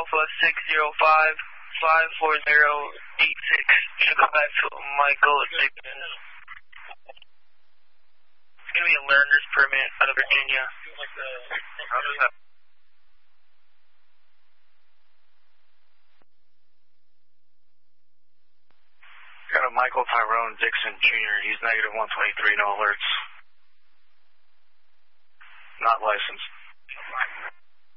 Alpha 605-54086. Should go back to Michael Dixon. It's going to be a learner's permit out of Virginia. How does that? Got a Michael Tyrone Dixon Jr. He's -123, no alerts. Not licensed.